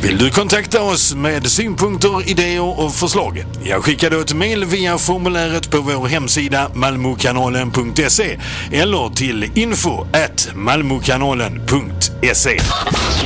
Vill du kontakta oss med synpunkter, idéer och förslag? Jag skickar då ett mejl via formuläret på vår hemsida malmokanalen.se eller till info@malmokanalen.se.